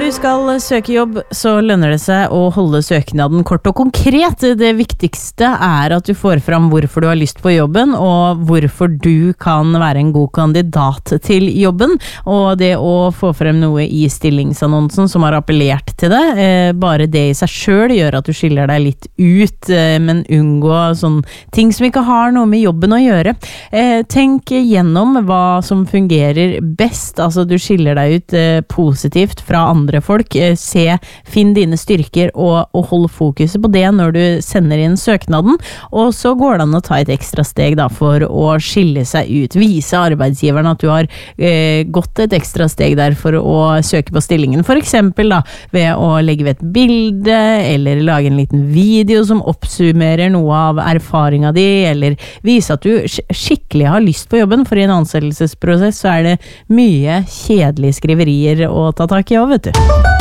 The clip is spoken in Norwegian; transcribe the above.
Når du skal søke jobb, så lønner det seg å holde søknaden kort og konkret. Det viktigste at du får fram hvorfor du har lyst på jobben, og hvorfor du kan være en god kandidat til jobben. Og det å få frem noe i stillingsannonsen som har appellert til det, bare det i seg selv gjør at du skiller deg litt ut, men unngå sånne ting som ikke har noe med jobben å gjøre. Tenk gjennom hva som fungerer best, altså du skiller deg ut positivt fra andre folk. Finn dine styrker og hold fokuset på det når du sender inn søknaden, og så går det an å ta et ekstra steg da, for å skille seg ut. Vise arbeidsgiveren at du har gått et ekstra steg der for å søke på stillingen, for eksempel da, ved å legge ved et bilde, eller lage en liten video som oppsummerer noe av erfaringen din, eller vise at du skikkelig har lyst på jobben, for i en ansettelsesprosess så det mye kjedelige skriverier å ta tak i også, vet du.